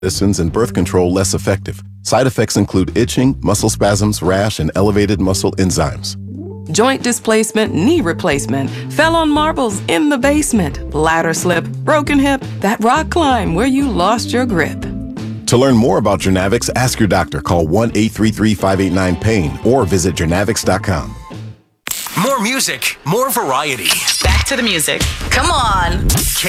medicines and birth control less effective. Side effects include itching, muscle spasms, rash, and elevated muscle enzymes. Joint displacement, knee replacement, fell on marbles in the basement, ladder slip, broken hip, that rock climb where you lost your grip. To learn more about Journavx, ask your doctor. Call 1-833-589-PAIN or visit journavx.com. More music, more variety. Back to the music. Come on.